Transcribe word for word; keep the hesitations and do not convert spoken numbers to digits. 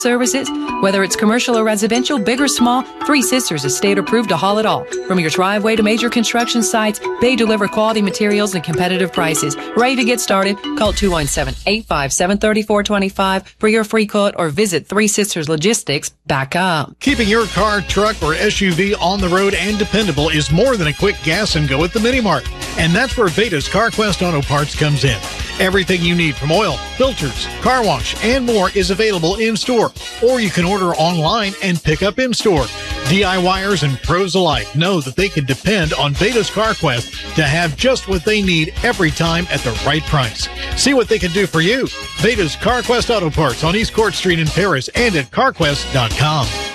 services. Whether it's commercial or residential, big or small, Three Sisters is state approved to haul it all. From your driveway to major construction sites, they deliver quality materials and competitive prices. Ready to get started? Call two one seven, eight five seven, three four two five for your free quote or visit three sisters logistics dot com. Keeping your car, truck, or S U V on the road and dependable is more than a quick gas and go at the Mini Mart. And that's where Veda's CarQuest Auto Parts comes in. Everything you need from oil, filters, car wash, and more is available in-store. Or you can order online and pick up in-store. DIYers and pros alike know that they can depend on Veda's CarQuest to have just what they need every time at the right price. See what they can do for you. Veda's CarQuest Auto Parts on East Court Street in Paris and at car quest dot com.